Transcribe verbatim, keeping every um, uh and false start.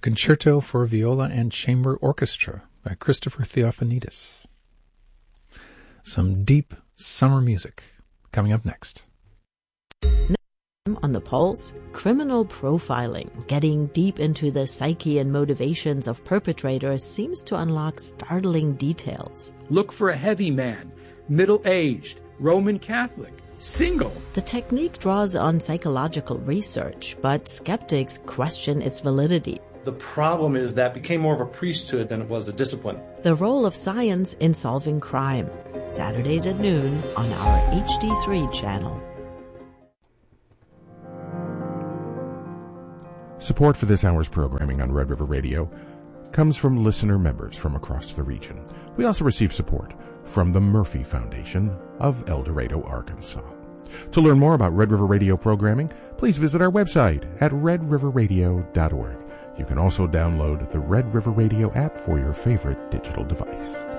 Concerto for Viola and Chamber Orchestra by Christopher Theophanidis. Some deep summer music coming up next. On the Pulse, criminal profiling. Getting deep into the psyche and motivations of perpetrators seems to unlock startling details. Look for a heavy man, middle-aged, Roman Catholic, single. The technique draws on psychological research, but skeptics question its validity. The problem is that became more of a priesthood than it was a discipline. The role of science in solving crime. Saturdays at noon on our H D three channel. Support for this hour's programming on Red River Radio comes from listener members from across the region. We also receive support from the Murphy Foundation of El Dorado, Arkansas. To learn more about Red River Radio programming, please visit our website at red river radio dot org. You can also download the Red River Radio app for your favorite digital device.